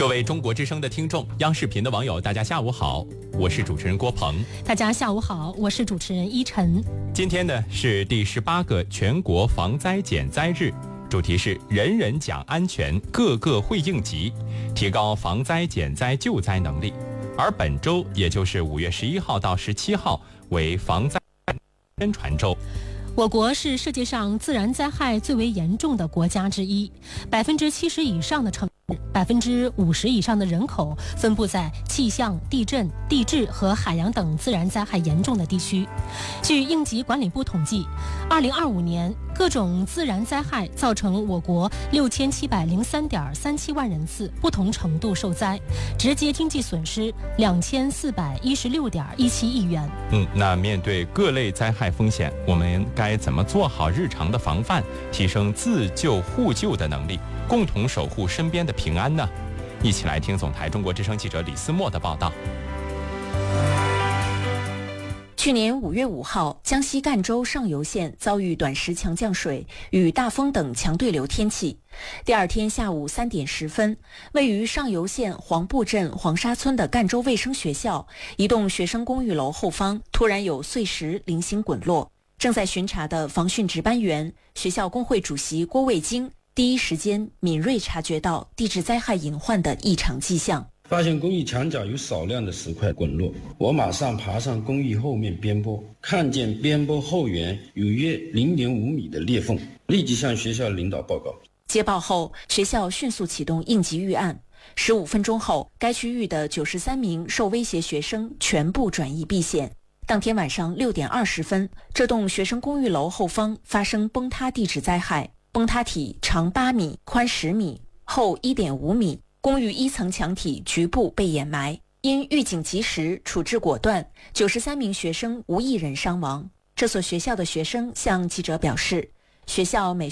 各位中国之声的听众，央视频的网友，大家下午好，我是主持人郭鹏。 大家下午好，我是主持人依晨。 今天呢是第18个全国防灾减灾日，主题是人人讲安全，个个会应急，提高防灾减灾救灾能力。而本周也就是5月11号到17号为防灾宣传周。 我国是世界上自然灾害最为严重的国家之一，70%以上的城市，50%以上的人口分布在气象、地震、地质和海洋等自然灾害严重的地区。据应急管理部统计，2025年各种自然灾害造成我国6703.37万人次不同程度受灾，直接经济损失2416.17亿元。 那面对各类灾害风险，我们该怎么做好日常的防范，提升自救互救的能力，共同守护身边的平安呢？一起来听总台中国之声记者李思墨的报道。 去年5月5号，江西赣州上游县遭遇短时强降水与大风等强对流天气。第二天下午3点10分，位于上游县黄埠镇黄沙村的赣州卫生学校一栋学生公寓楼后方突然有碎石零星滚落。正在巡查的防汛值班员、学校工会主席郭卫京第一时间敏锐察觉到地质灾害隐患的异常迹象。 发现公寓墙角有少量的石块滚落，我马上爬上公寓后面边坡，看见边坡后缘有约0.5米的裂缝，立即向学校领导报告。 接报后，学校迅速启动应急预案。15分钟后，该区域的93名受威胁学生全部转移避险。当天晚上6点20分，这栋学生公寓楼后方发生崩塌地质灾害，崩塌体长8米，宽10米，厚1.5米。公寓1层墙体局部被掩埋，因预警及时，处置果断，93名学生无一人伤亡。这所学校的学生向记者表示，学校每